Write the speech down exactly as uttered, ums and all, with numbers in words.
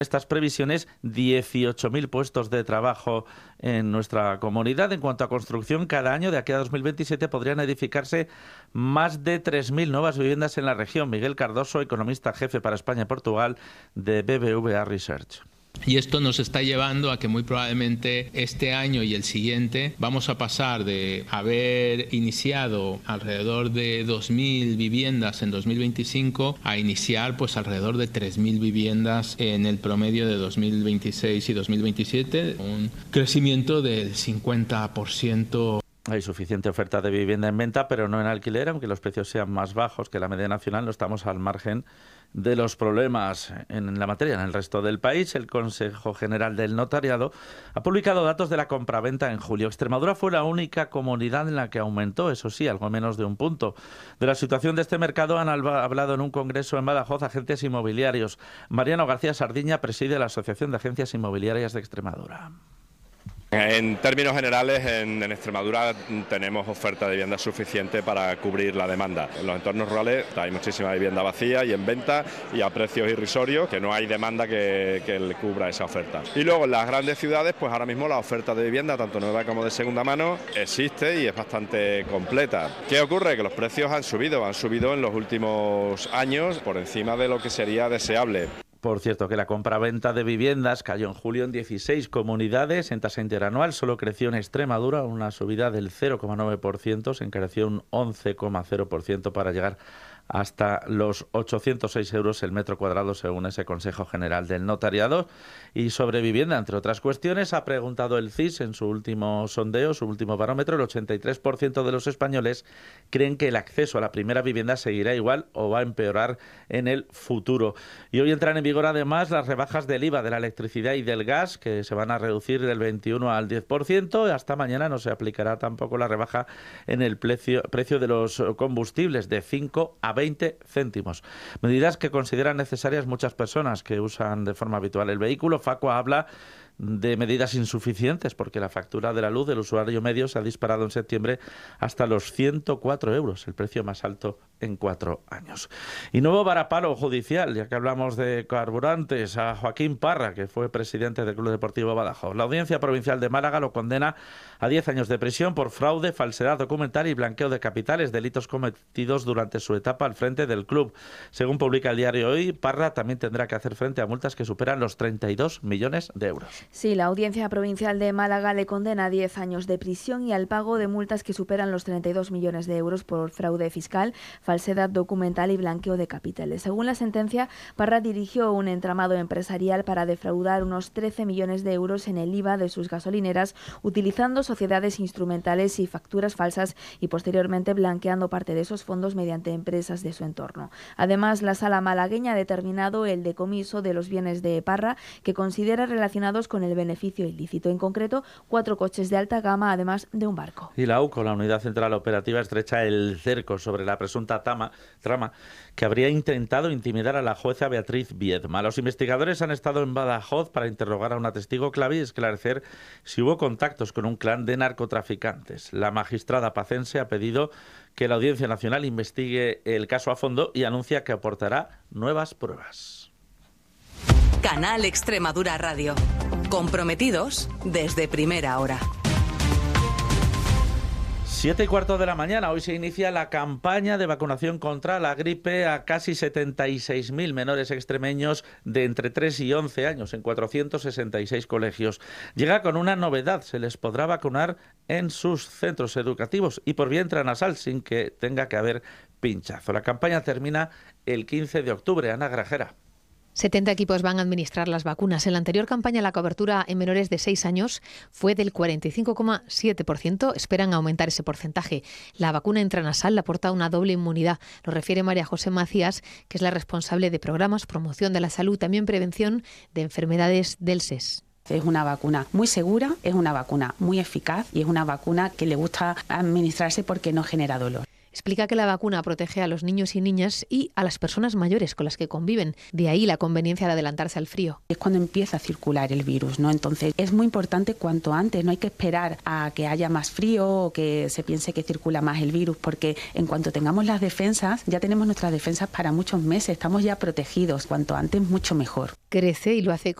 estas previsiones dieciocho mil puestos de trabajo en nuestra comunidad. En cuanto a construcción, cada año de aquí a dos mil veintisiete podrían edificarse más de tres mil nuevas viviendas en la región. Miguel Cardoso, economista jefe para España y Portugal de B B V A Research. Y esto nos está llevando a que muy probablemente este año y el siguiente vamos a pasar de haber iniciado alrededor de dos mil viviendas en dos mil veinticinco a iniciar pues alrededor de tres mil viviendas en el promedio de dos mil veintiséis y dos mil veintisiete, un crecimiento del cincuenta por ciento. Hay suficiente oferta de vivienda en venta, pero no en alquiler, aunque los precios sean más bajos que la media nacional. No estamos al margen de los problemas en la materia. En el resto del país, el Consejo General del Notariado ha publicado datos de la compraventa en julio. Extremadura fue la única comunidad en la que aumentó, eso sí, algo menos de un punto. De la situación de este mercado han hablado en un congreso en Badajoz agentes inmobiliarios. Mariano García Sardiña preside la Asociación de Agencias Inmobiliarias de Extremadura. En términos generales, en, en Extremadura tenemos oferta de vivienda suficiente para cubrir la demanda. En los entornos rurales hay muchísima vivienda vacía y en venta y a precios irrisorios, que no hay demanda que, que le cubra esa oferta. Y luego en las grandes ciudades, pues ahora mismo la oferta de vivienda, tanto nueva como de segunda mano, existe y es bastante completa. ¿Qué ocurre? Que los precios han subido, han subido en los últimos años por encima de lo que sería deseable. Por cierto, que la compraventa de viviendas cayó en julio en dieciséis comunidades en tasa interanual. Solo creció en Extremadura una subida del cero coma nueve por ciento, se encareció un once coma cero por ciento para llegar hasta los ochocientos seis euros el metro cuadrado, según ese Consejo General del Notariado. Y sobre vivienda, entre otras cuestiones, ha preguntado el C I S en su último sondeo, su último barómetro, el ochenta y tres por ciento de los españoles creen que el acceso a la primera vivienda seguirá igual o va a empeorar en el futuro. Y hoy entran en vigor además las rebajas del I V A de la electricidad y del gas, que se van a reducir del veintiuno al diez por ciento. Hasta mañana no se aplicará tampoco la rebaja en el precio, precio de los combustibles, de cinco a veinte céntimos. Medidas que consideran necesarias muchas personas que usan de forma habitual el vehículo. Facua habla de medidas insuficientes porque la factura de la luz del usuario medio se ha disparado en septiembre hasta los ciento cuatro euros, el precio más alto en cuatro años. Y nuevo varapalo judicial, ya que hablamos de carburantes, a Joaquín Parra, que fue presidente del Club Deportivo Badajoz. La Audiencia Provincial de Málaga lo condena a diez años de prisión por fraude, falsedad documental y blanqueo de capitales, delitos cometidos durante su etapa al frente del club. Según publica el diario Hoy, Parra también tendrá que hacer frente a multas que superan los treinta y dos millones de euros. Sí, la Audiencia Provincial de Málaga le condena a diez años de prisión y al pago de multas que superan los treinta y dos millones de euros por fraude fiscal, falsedad documental y blanqueo de capitales. Según la sentencia, Parra dirigió un entramado empresarial para defraudar unos trece millones de euros en el I V A de sus gasolineras, utilizando sociedades instrumentales y facturas falsas y posteriormente blanqueando parte de esos fondos mediante empresas de su entorno. Además, la Sala malagueña ha determinado el decomiso de los bienes de Parra, que considera relacionados con el beneficio ilícito, en concreto cuatro coches de alta gama, además de un barco. Y la U C O, la Unidad Central Operativa, estrecha el cerco sobre la presunta tama, trama que habría intentado intimidar a la jueza Beatriz Viedma. Los investigadores han estado en Badajoz para interrogar a una testigo clave y esclarecer si hubo contactos con un clan de narcotraficantes. La magistrada pacense ha pedido que la Audiencia Nacional investigue el caso a fondo y anuncia que aportará nuevas pruebas. Canal Extremadura Radio. Comprometidos desde primera hora. Siete y cuarto de la mañana. Hoy se inicia la campaña de vacunación contra la gripe a casi setenta y seis mil menores extremeños de entre tres y once años en cuatrocientos sesenta y seis colegios. Llega con una novedad. Se les podrá vacunar en sus centros educativos y por vía intranasal sin que tenga que haber pinchazo. La campaña termina el quince de octubre. Ana Grajera. setenta equipos van a administrar las vacunas. En la anterior campaña la cobertura en menores de seis años fue del cuarenta y cinco coma siete por ciento. Esperan aumentar ese porcentaje. La vacuna intranasal le aporta una doble inmunidad. Lo refiere María José Macías, que es la responsable de programas, promoción de la salud, también prevención de enfermedades del S E S. Es una vacuna muy segura, es una vacuna muy eficaz y es una vacuna que le gusta administrarse porque no genera dolor. Explica que la vacuna protege a los niños y niñas y a las personas mayores con las que conviven. De ahí la conveniencia de adelantarse al frío. Es cuando empieza a circular el virus, ¿no? Entonces es muy importante cuanto antes, no hay que esperar a que haya más frío o que se piense que circula más el virus, porque en cuanto tengamos las defensas, ya tenemos nuestras defensas para muchos meses, estamos ya protegidos, cuanto antes mucho mejor. Crece y lo hace